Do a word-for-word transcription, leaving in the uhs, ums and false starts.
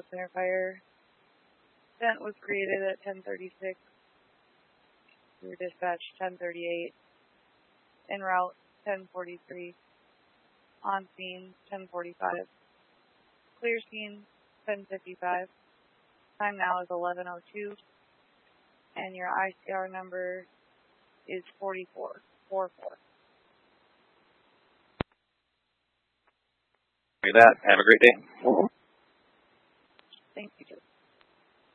with center fire. Vent was created at ten thirty-six. We were dispatched ten thirty-eight. En route ten forty-three. On scene ten forty-five. Clear scene ten fifty-five. Time now is eleven oh two. And your I C R number is forty-four forty-four. Look at that. Have a great day.